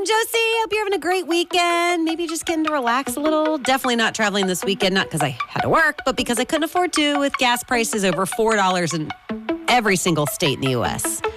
I'm Josie. Hope you're having a great weekend. Maybe just getting to relax a little. Definitely not traveling this weekend, not because I had to work, but because I couldn't afford to with gas prices over $4 in every single state in the U.S.